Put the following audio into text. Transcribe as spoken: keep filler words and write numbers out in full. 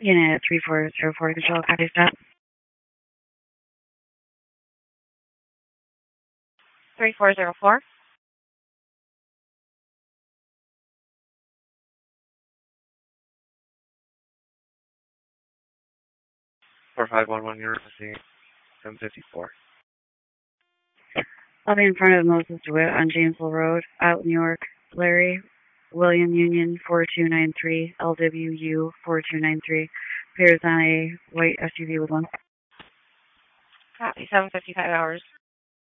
Unit three four zero four control, copy stop. three four zero four. four five one one, you're receiving seven fifty-four. I'll be in front of Moses DeWitt on Jamesville Road, out New York. Larry, William Union four two nine three, L W U four two nine three. Appears on a white S U V with one. Copy, seven fifty-five hours.